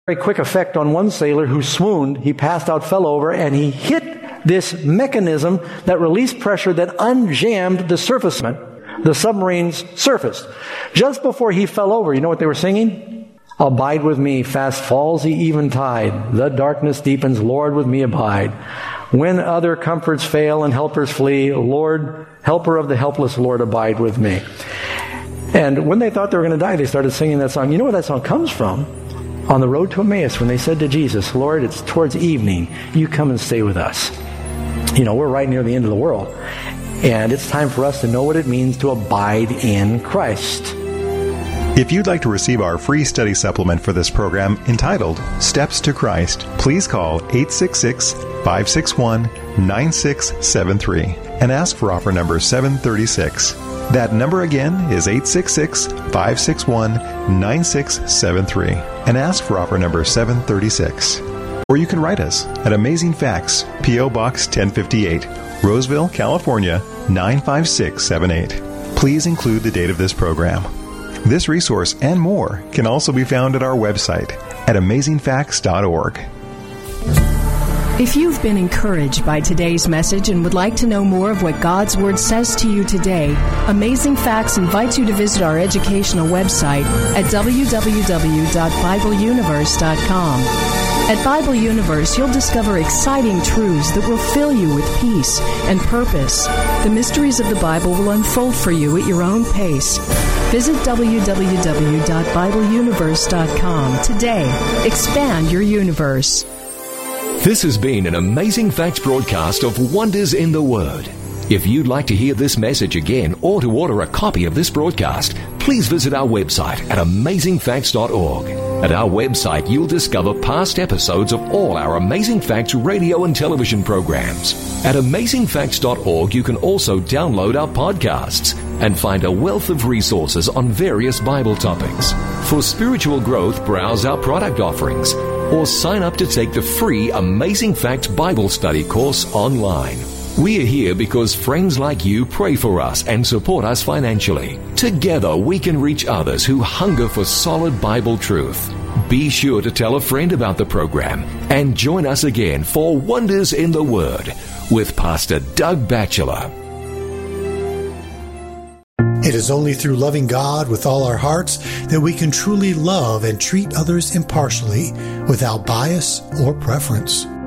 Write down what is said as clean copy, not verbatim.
very quick effect on one sailor who swooned. He passed out, fell over, and he hit this mechanism that released pressure that unjammed the surface. The submarine's surfaced. Just before he fell over, you know what they were singing? Abide with me, fast falls the eventide. The darkness deepens, Lord, with me abide. When other comforts fail and helpers flee, Lord, helper of the helpless, Lord, abide with me. And when they thought they were going to die, they started singing that song. You know where that song comes from? On the road to Emmaus, when they said to Jesus, Lord, it's towards evening. You come and stay with us. You know, we're right near the end of the world. And it's time for us to know what it means to abide in Christ. If you'd like to receive our free study supplement for this program entitled Steps to Christ, please call 866-561-9673 and ask for offer number 736. That number again is 866-561-9673 and ask for offer number 736. Or you can write us at Amazing Facts, P.O. Box 1058, Roseville, California, 95678. Please include the date of this program. This resource and more can also be found at our website at amazingfacts.org. If you've been encouraged by today's message and would like to know more of what God's Word says to you today, Amazing Facts invites you to visit our educational website at www.BibleUniverse.com. At Bible Universe, you'll discover exciting truths that will fill you with peace and purpose. The mysteries of the Bible will unfold for you at your own pace. Visit www.BibleUniverse.com today. Expand your universe. This has been an Amazing Facts broadcast of Wonders in the Word. If you'd like to hear this message again or to order a copy of this broadcast, please visit our website at amazingfacts.org. At our website, you'll discover past episodes of all our Amazing Facts radio and television programs. At amazingfacts.org, you can also download our podcasts and find a wealth of resources on various Bible topics. For spiritual growth, browse our product offerings or sign up to take the free Amazing Facts Bible Study course online. We are here because friends like you pray for us and support us financially. Together, we can reach others who hunger for solid Bible truth. Be sure to tell a friend about the program and join us again for Wonders in the Word with Pastor Doug Batchelor. It is only through loving God with all our hearts that we can truly love and treat others impartially without bias or preference.